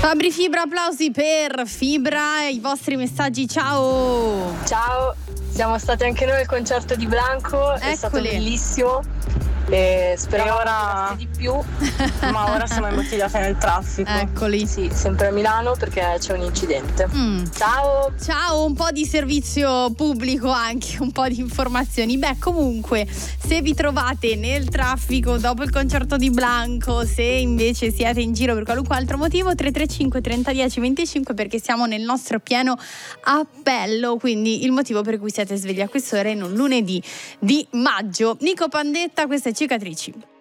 Fabri Fibra, applausi per Fibra, i vostri messaggi, ciao! Ciao, siamo stati anche noi al concerto di Blanco, è stato bellissimo e speriamo ora di più, ma ora siamo imbottigliate nel traffico. Eccoli. Sì, sempre a Milano perché c'è un incidente. Ciao! Ciao, un po' di servizio pubblico anche, un po' di informazioni. Beh, comunque, se vi trovate nel traffico dopo il concerto di Blanco, se invece siete in giro per qualunque altro motivo, 335 30 10 25, perché siamo nel nostro pieno appello, quindi il motivo per cui siete svegli a quest'ora in un lunedì di maggio. Nico Pandetta, queste cicatrici.